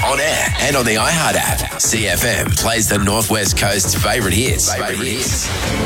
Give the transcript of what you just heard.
on air and on the iHeart app. CFM plays the Northwest Coast's favourite hits.